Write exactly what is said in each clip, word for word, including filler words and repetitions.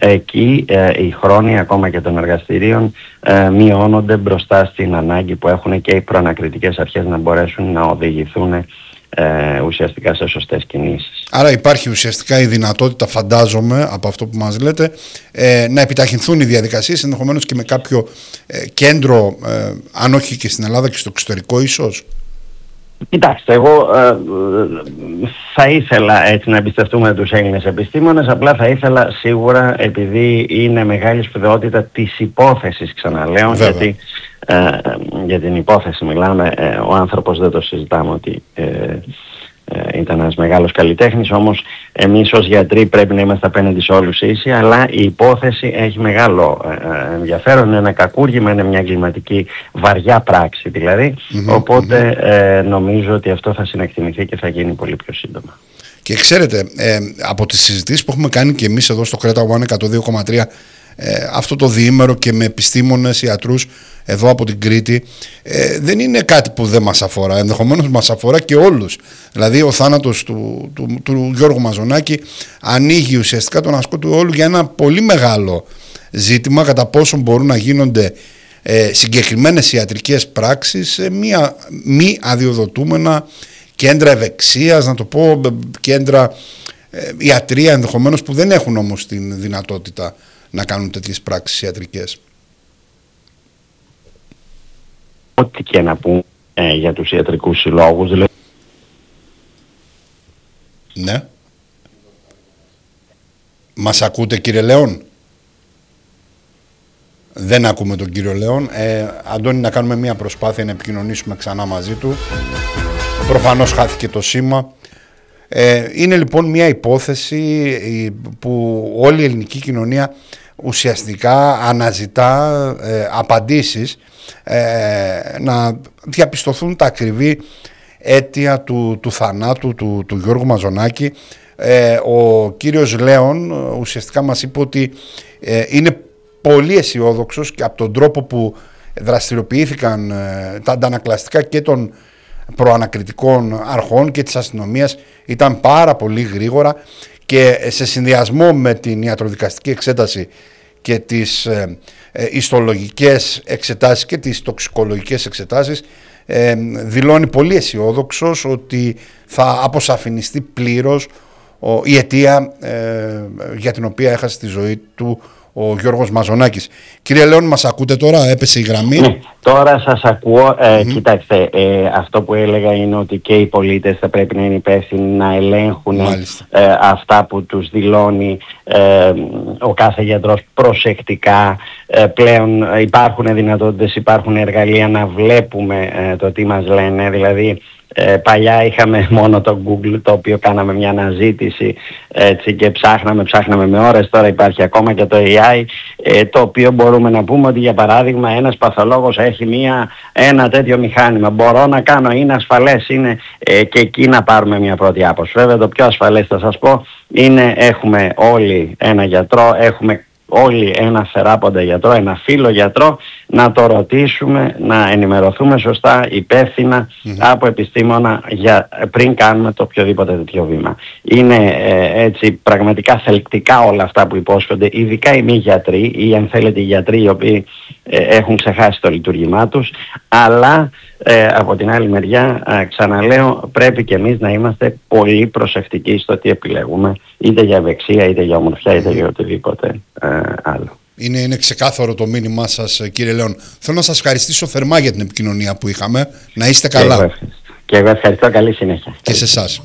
εκεί ε, οι χρόνοι ακόμα και των εργαστηρίων ε, μειώνονται μπροστά στην ανάγκη που έχουν και οι προανακριτικές αρχές να μπορέσουν να οδηγηθούν ε, ουσιαστικά σε σωστές κινήσεις. Άρα υπάρχει ουσιαστικά η δυνατότητα, φαντάζομαι, από αυτό που μας λέτε, ε, να επιταχυνθούν οι διαδικασίες, ενδεχομένως και με κάποιο ε, κέντρο, ε, αν όχι και στην Ελλάδα και στο εξωτερικό ίσως. Κοιτάξτε, εγώ ε, θα ήθελα έτσι να εμπιστευτούμε τους Έλληνες επιστήμονες, απλά θα ήθελα σίγουρα, επειδή είναι μεγάλη σπουδαιότητα της υπόθεσης, ξαναλέω, γιατί ε, για την υπόθεση μιλάμε, ε, ο άνθρωπος δεν το συζητάμε ότι ε, ε, ήταν ένας μεγάλος καλλιτέχνης, όμως εμείς ως γιατροί πρέπει να είμαστε απέναντι σε όλους ίσοι, αλλά η υπόθεση έχει μεγάλο ε, ενδιαφέρον, είναι ένα κακούργημα, είναι μια εγκληματική βαριά πράξη δηλαδή, mm-hmm, οπότε mm-hmm. Ε, νομίζω ότι αυτό θα συνεκτιμηθεί και θα γίνει πολύ πιο σύντομα. Και ξέρετε, ε, από τις συζητήσεις που έχουμε κάνει και εμείς εδώ στο Κρέτα One εκατόν δύο κόμμα τρία ε, αυτό το διήμερο και με επιστήμονες, ιατρούς εδώ από την Κρήτη, ε, δεν είναι κάτι που δεν μας αφορά, ενδεχομένως μας αφορά και όλους. Δηλαδή ο θάνατος του, του, του, του Γιώργου Μαζονάκη ανοίγει ουσιαστικά τον ασκό του όλου για ένα πολύ μεγάλο ζήτημα, κατά πόσο μπορούν να γίνονται ε, συγκεκριμένες ιατρικές πράξεις σε μία μη αδειοδοτούμενα κέντρα ευεξίας, να το πω, κέντρα ε, ιατρία ενδεχομένως, που δεν έχουν όμως την δυνατότητα να κάνουν τέτοιες πράξεις ιατρικές. Ό,τι και να πούμε ε, για τους ιατρικούς συλλόγους, δηλαδή... Ναι. Μας ακούτε, κύριε Λέων? Δεν ακούμε τον κύριο Λέων. ε, Αντώνη, να κάνουμε μια προσπάθεια να επικοινωνήσουμε ξανά μαζί του. Προφανώς χάθηκε το σήμα. ε, Είναι λοιπόν μια υπόθεση που όλη η ελληνική κοινωνία ουσιαστικά αναζητά ε, απαντήσεις, ε, να διαπιστωθούν τα ακριβή αίτια του, του θανάτου του, του Γιώργου Μαζονάκη. Ε, ο κύριος Λέων ουσιαστικά μας είπε ότι ε, είναι πολύ αισιόδοξος και από τον τρόπο που δραστηριοποιήθηκαν ε, τα αντανακλαστικά και των προανακριτικών αρχών και της αστυνομίας ήταν πάρα πολύ γρήγορα, και σε συνδυασμό με την ιατροδικαστική εξέταση και τις ε, ε, ιστολογικές εξετάσεις και τις τοξικολογικές εξετάσεις, ε, δηλώνει πολύ αισιόδοξος ότι θα αποσαφινιστεί πλήρως ο, η αιτία ε, για την οποία έχασε τη ζωή του ο Γιώργος Μαζονάκης. Κύριε Λέων, μας ακούτε τώρα? Έπεσε η γραμμή. Ναι, τώρα σας ακούω. Ε, mm. Κοιτάξτε, ε, αυτό που έλεγα είναι ότι και οι πολίτες θα πρέπει να είναι υπεύθυνοι να ελέγχουν ε, αυτά που τους δηλώνει ε, ο κάθε γιατρός προσεκτικά. Ε, πλέον υπάρχουν δυνατότητες, υπάρχουν εργαλεία να βλέπουμε ε, το τι μας λένε, δηλαδή... Ε, παλιά είχαμε μόνο το Google, το οποίο κάναμε μια αναζήτηση έτσι, και ψάχναμε, ψάχναμε με ώρες. Τώρα υπάρχει ακόμα και το έι άι, ε, το οποίο μπορούμε να πούμε ότι για παράδειγμα ένας παθολόγος έχει μια, ένα τέτοιο μηχάνημα. Μπορώ να κάνω, είναι ασφαλές, είναι ε, και εκεί να πάρουμε μια πρώτη άποψη. Βέβαια το πιο ασφαλές θα σας πω είναι, έχουμε όλοι ένα γιατρό, έχουμε όλοι ένα θεράποντα γιατρό, ένα φίλο γιατρό, να το ρωτήσουμε, να ενημερωθούμε σωστά, υπεύθυνα mm-hmm. από επιστήμονα για, πριν κάνουμε το οποιοδήποτε τέτοιο βήμα. Είναι ε, έτσι πραγματικά θελκτικά όλα αυτά που υπόσχονται, ειδικά οι μη γιατροί ή αν θέλετε οι γιατροί οι οποίοι ε, έχουν ξεχάσει το λειτουργήμά τους, αλλά ε, από την άλλη μεριά, ε, ξαναλέω, πρέπει και εμείς να είμαστε πολύ προσεκτικοί στο τι επιλέγουμε, είτε για ευεξία, είτε για ομορφιά, είτε για οτιδήποτε ε, άλλο. Είναι, είναι ξεκάθαρο το μήνυμά σας, κύριε Λέων. Θέλω να σας ευχαριστήσω θερμά για την επικοινωνία που είχαμε. Να είστε καλά. Και εγώ, και εγώ ευχαριστώ. Καλή συνέχεια. Και σε εσάς.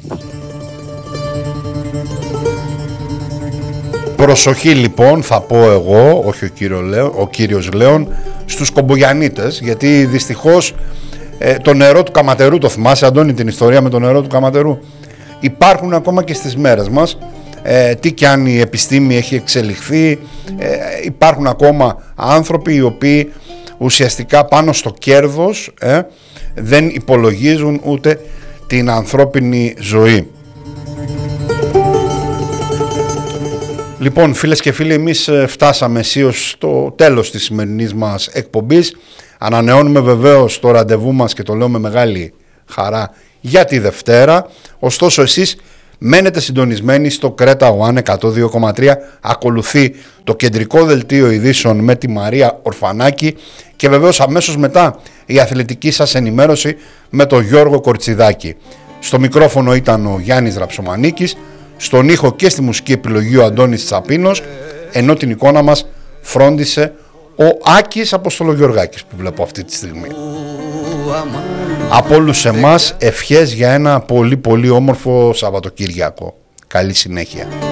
Προσοχή λοιπόν, θα πω εγώ, όχι ο, κύριο Λέων, ο κύριος Λέων, στους Κομπογιαννίτες, γιατί δυστυχώς ε, το νερό του Καματερού, το θυμάσαι Αντώνη την ιστορία με το νερό του Καματερού, υπάρχουν ακόμα και στις μέρες μας. Ε, τι κι αν η επιστήμη έχει εξελιχθεί, ε, υπάρχουν ακόμα άνθρωποι οι οποίοι ουσιαστικά πάνω στο κέρδος ε, δεν υπολογίζουν ούτε την ανθρώπινη ζωή. Λοιπόν, φίλες και φίλοι, εμείς φτάσαμε αισίως στο τέλος της σημερινής μας εκπομπής. Ανανεώνουμε βεβαίως το ραντεβού μας και το λέω με μεγάλη χαρά για τη Δευτέρα. Ωστόσο εσείς Μένετε συντονισμένοι στο Κρέτα One εκατόν δύο κόμμα τρία. Ακολουθεί το κεντρικό δελτίο ειδήσεων με τη Μαρία Ορφανάκη και βεβαίως αμέσως μετά η αθλητική σας ενημέρωση με τον Γιώργο Κορτσιδάκη. Στο μικρόφωνο ήταν ο Γιάννης Ραψομανίκης, στον ήχο και στη μουσική επιλογή ο Αντώνης Τσαπίνος, ενώ την εικόνα μας φρόντισε ο Άκης Αποστολογιοργάκης που βλέπω αυτή τη στιγμή. Από όλους εμάς ευχές για ένα πολύ πολύ όμορφο Σαββατοκύριακο. Καλή συνέχεια.